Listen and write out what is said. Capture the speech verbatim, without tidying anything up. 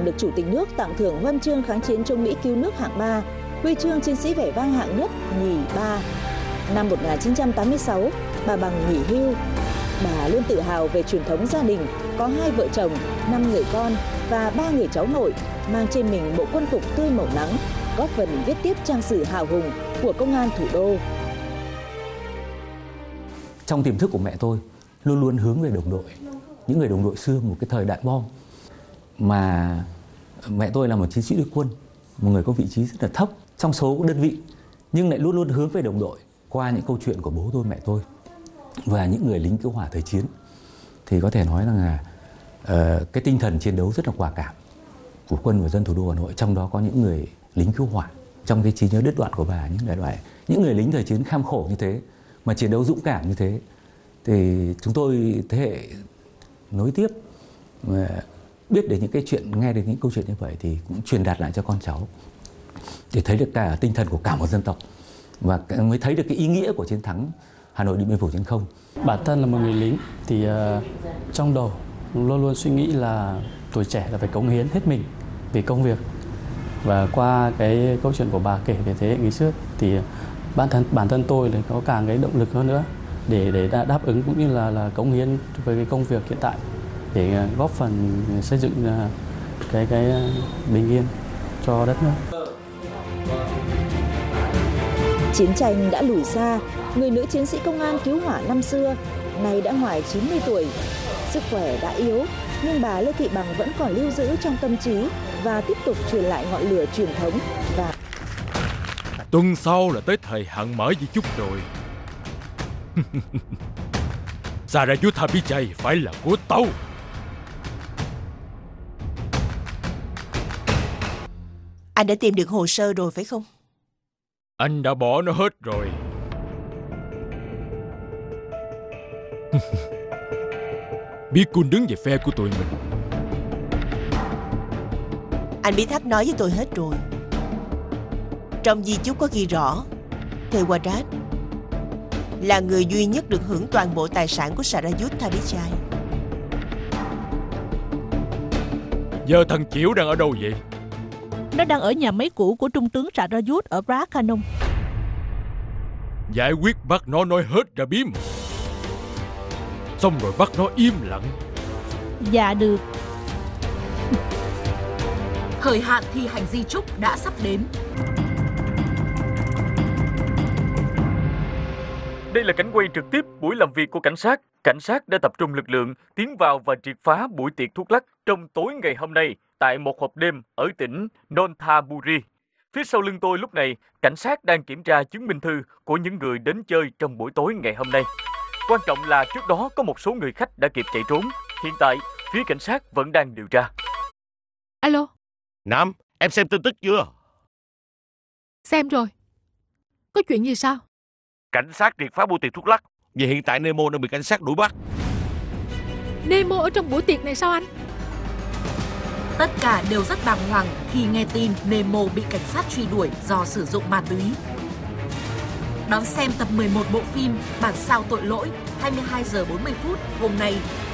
được Chủ tịch nước tặng thưởng huân chương kháng chiến chống Mỹ cứu nước hạng ba, huy chương chiến sĩ vẻ vang hạng nhất nhì ba. Năm một nghìn chín trăm tám mươi sáu, bà Bằng nghỉ hưu. Bà luôn tự hào về truyền thống gia đình, có hai vợ chồng, năm người con và ba người cháu nội, mang trên mình bộ quân phục tươi màu nắng, góp phần viết tiếp trang sử hào hùng của công an thủ đô. Trong tiềm thức của mẹ tôi luôn luôn hướng về đồng đội, những người đồng đội xưa một cái thời đại bom. Mà mẹ tôi là một chiến sĩ đội quân, một người có vị trí rất là thấp trong số đơn vị, nhưng lại luôn luôn hướng về đồng đội qua những câu chuyện của bố tôi, mẹ tôi và những người lính cứu hỏa thời chiến. Thì có thể nói rằng là uh, cái tinh thần chiến đấu rất là quả cảm của quân và dân thủ đô Hà Nội, trong đó có những người lính cứu hỏa. Trong cái trí nhớ đứt đoạn của bà, những đại loại những người lính thời chiến kham khổ như thế mà chiến đấu dũng cảm như thế, thì chúng tôi thế hệ nối tiếp mà biết được những cái chuyện, nghe được những câu chuyện như vậy thì cũng truyền đạt lại cho con cháu để thấy được cả tinh thần của cả một dân tộc và mới thấy được cái ý nghĩa của chiến thắng Hà Nội Điện Biên Phủ trên không. Bản thân là một người lính thì uh, trong đầu luôn luôn suy nghĩ là tuổi trẻ là phải cống hiến hết mình vì công việc. Và qua cái câu chuyện của bà kể về thế hệ ngày trước thì bản thân bản thân tôi lại có càng cái động lực hơn nữa để để đáp ứng cũng như là là cống hiến với cái công việc hiện tại để góp phần xây dựng cái cái bình yên cho đất nước. Chiến tranh đã lùi xa, người nữ chiến sĩ công an cứu hỏa năm xưa nay đã ngoài chín mươi tuổi, sức khỏe đã yếu nhưng bà Lê Thị Bằng vẫn còn lưu giữ trong tâm trí và tiếp tục truyền lại ngọn lửa truyền thống. Và tuần sau là tới thời hạn mở di chúc rồi. Sarayuth Abhichai phải là của tao. Anh đã tìm được hồ sơ rồi phải không? Anh đã bỏ nó hết rồi. Biết Kun đứng về phe của tụi mình. Anh Bí Thắc nói với tôi hết rồi. Trong di chúc có ghi rõ Thewarat là người duy nhất được hưởng toàn bộ tài sản của Sarayuth Abhichai. Giờ thằng Chiểu đang ở đâu vậy? Nó đang ở nhà máy cũ của Trung tướng Sarayuth ở Brakhanong. Giải quyết bắt nó nói hết ra bí mật, xong rồi bắt nó im lặng. Dạ được. Thời hạn thi hành di chúc đã sắp đến. Đây là cảnh quay trực tiếp buổi làm việc của cảnh sát. Cảnh sát đã tập trung lực lượng tiến vào và triệt phá buổi tiệc thuốc lắc trong tối ngày hôm nay tại một hộp đêm ở tỉnh Nonthaburi. Phía sau lưng tôi lúc này, cảnh sát đang kiểm tra chứng minh thư của những người đến chơi trong buổi tối ngày hôm nay. Quan trọng là trước đó có một số người khách đã kịp chạy trốn. Hiện tại, phía cảnh sát vẫn đang điều tra. Alo. Nam, em xem tin tức chưa? Xem rồi. Có chuyện gì sao? Cảnh sát triệt phá buổi tiệc thuốc lắc. Vì hiện tại Nemo đang bị cảnh sát đuổi bắt. Nemo ở trong buổi tiệc này sao anh? Tất cả đều rất bàng hoàng khi nghe tin Nemo bị cảnh sát truy đuổi do sử dụng ma túy. Đón xem tập mười một bộ phim Bản sao tội lỗi hai mươi hai giờ bốn mươi phút hôm nay